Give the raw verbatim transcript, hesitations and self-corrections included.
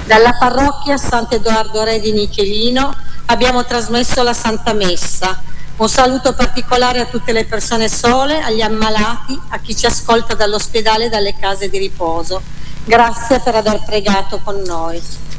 Dalla parrocchia Sant'Edoardo Re di Nichelino abbiamo trasmesso la Santa Messa. Un saluto particolare a tutte le persone sole, agli ammalati, a chi ci ascolta dall'ospedale e dalle case di riposo. Grazie per aver pregato con noi.